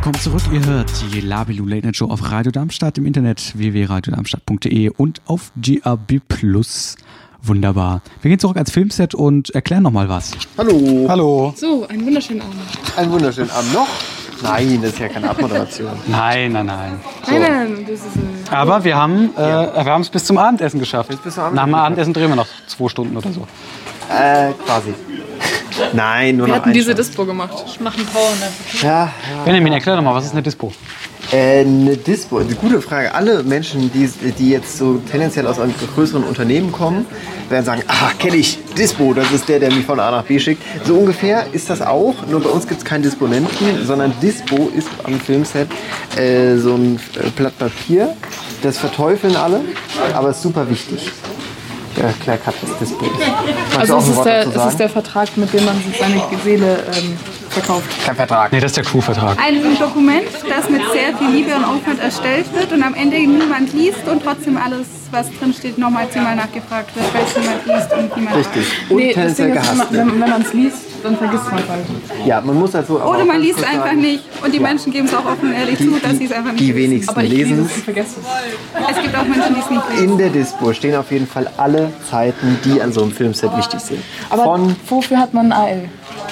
Willkommen zurück. Ihr hört die Labilu Late Night Show auf Radio Darmstadt im Internet www.radiodarmstadt.de und auf GAB+. Wunderbar. Wir gehen zurück ans Filmset und erklären nochmal was. Hallo. Hallo. So, einen wunderschönen Abend. Einen wunderschönen Abend noch. Nein, das ist ja keine Abmoderation. Nein. Nein, das ist Aber wir haben es bis zum Abendessen geschafft. Bis zum Abendessen Nach dem Abendessen drehen wir noch 2 Stunden oder so. Quasi. Nein, nur wir noch hatten ein diese Shot. Dispo gemacht. Ich mache einen Power-Nap. Ja, Benjamin, erklär doch mal, was ist eine Dispo? eine Dispo, eine gute Frage. Alle Menschen, die jetzt so tendenziell aus einem größeren Unternehmen kommen, werden sagen, kenne ich, Dispo, das ist der mich von A nach B schickt. So ungefähr ist das auch, nur bei uns gibt es keinen Disponenten, sondern Dispo ist am Filmset so ein Blatt Papier. Das verteufeln alle, aber ist super wichtig. Ja, klar, das Dispo. Also es ist der Vertrag, mit dem man sich seine Seele verkauft. Kein Vertrag. Nee, das ist der Crew-Vertrag. Ein Dokument, das mit sehr viel Liebe und Aufwand erstellt wird und am Ende niemand liest und trotzdem alles, was drin steht, nochmal 10-mal nachgefragt wird, weil es niemand liest und niemand Richtig. Und Das tendenziell Ding ist, gehasst. wenn man es liest, dann vergisst man es halt. Ja, man muss halt so. oder man liest es einfach nicht und die Menschen geben es auch offen und ehrlich zu, dass sie es einfach nicht Die lesen. wenigsten Aber ich lese lesen es und vergesse es. Es gibt auch Menschen, die es nicht lesen. In der Dispo stehen auf jeden Fall alle Zeiten, die an so einem Filmset wichtig sind. Aber wofür hat man ein AL?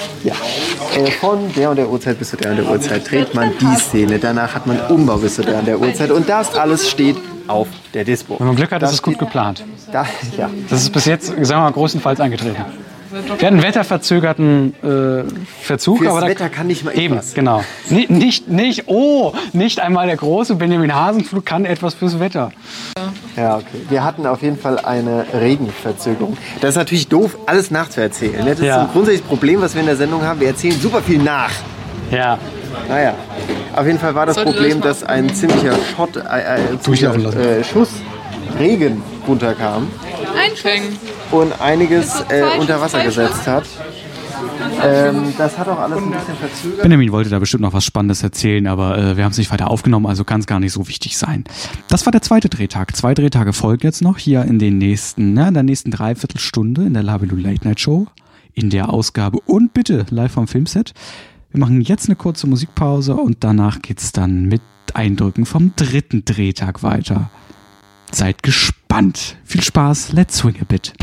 Von der und der Uhrzeit bis zu der und der Uhrzeit dreht man die Szene. Danach hat man Umbau bis zu der und der Uhrzeit. Und das alles steht auf der Dispo. Wenn man Glück hat, ist es gut geplant. Das ist bis jetzt, sagen wir mal, größtenteils eingetreten. Wir hatten einen wetterverzögerten Verzug. Fürs aber Wetter kann nicht mal eben, etwas. genau. Nicht einmal der große Benjamin Hasenflug kann etwas fürs Wetter. Ja, okay. Wir hatten auf jeden Fall eine Regenverzögerung. Das ist natürlich doof, alles nachzuerzählen. Ne? Das ist ein grundsätzliches Problem, was wir in der Sendung haben. Wir erzählen super viel nach. Ja. Naja, auf jeden Fall war das Problem, dass ein ziemlicher Schuss Regen runterkam Einschwenken. und einiges unter Wasser gesetzt hat. Das hat auch alles ein bisschen verzögert. Benjamin wollte da bestimmt noch was Spannendes erzählen, aber wir haben es nicht weiter aufgenommen, also kann es gar nicht so wichtig sein. Das war der 2. Drehtag. 2 Drehtage folgen jetzt noch hier in der nächsten Dreiviertelstunde in der Labilu Late Night Show, in der Ausgabe und bitte live vom Filmset. Wir machen jetzt eine kurze Musikpause und danach geht's dann mit Eindrücken vom 3. Drehtag weiter. Seid gespannt. Viel Spaß, let's swing a bit.